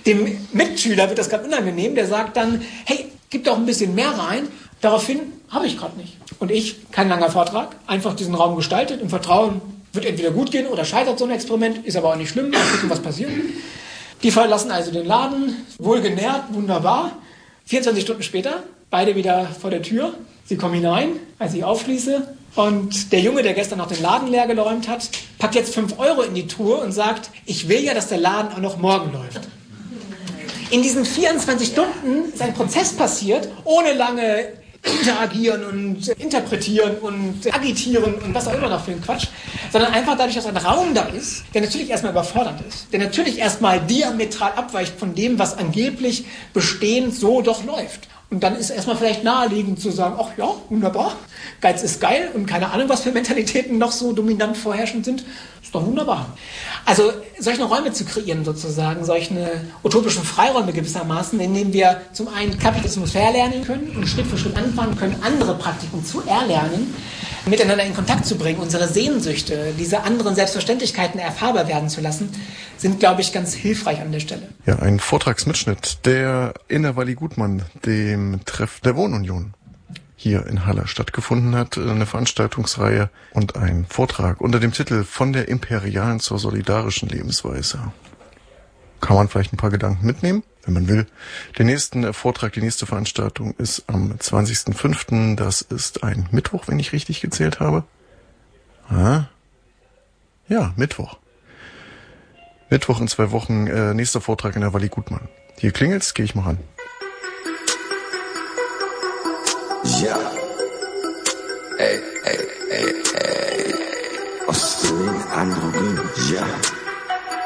Dem Mitschüler wird das gerade unangenehm, der sagt dann, hey, gib doch ein bisschen mehr rein. Daraufhin habe ich gerade nicht. Und ich, kein langer Vortrag, einfach diesen Raum gestaltet, im Vertrauen, wird entweder gut gehen oder scheitert so ein Experiment, ist aber auch nicht schlimm, mal gucken, was passiert. Die verlassen also den Laden, wohlgenährt, wunderbar. 24 Stunden später, beide wieder vor der Tür. Sie kommen hinein, als ich aufschließe. Und der Junge, der gestern noch den Laden leer geräumt hat, packt jetzt 5 Euro in die Truhe und sagt, ich will ja, dass der Laden auch noch morgen läuft. In diesen 24 Stunden ist ein Prozess passiert, ohne lange interagieren und interpretieren und agitieren und was auch immer noch für ein Quatsch, sondern einfach dadurch, dass ein Raum da ist, der natürlich erstmal überfordernd ist, der natürlich erstmal diametral abweicht von dem, was angeblich bestehend so doch läuft. Und dann ist erstmal vielleicht naheliegend zu sagen, ach ja, wunderbar, Geiz ist geil und keine Ahnung, was für Mentalitäten noch so dominant vorherrschend sind, ist doch wunderbar. Also solche Räume zu kreieren sozusagen, solche utopischen Freiräume gewissermaßen, in denen wir zum einen Kapitalismus verlernen können und Schritt für Schritt anfangen können, andere Praktiken zu erlernen, miteinander in Kontakt zu bringen, unsere Sehnsüchte, diese anderen Selbstverständlichkeiten erfahrbar werden zu lassen, sind, glaube ich, ganz hilfreich an der Stelle. Ja, ein Vortragsmitschnitt, der in der Walli Gutmann, dem Treff der Wohnunion, hier in Halle stattgefunden hat. Eine Veranstaltungsreihe und ein Vortrag unter dem Titel Von der imperialen zur solidarischen Lebensweise. Kann man vielleicht ein paar Gedanken mitnehmen, wenn man will. Der nächste Vortrag, die nächste Veranstaltung ist am 20.05. Das ist ein Mittwoch, wenn ich richtig gezählt habe. Ja, Mittwoch. Mittwoch in 2 Wochen, nächster Vortrag in der Walli Gutmann. Hier klingelt's, gehe ich mal ran. Ja. Ey. Ostberlin, Androgyn, ja.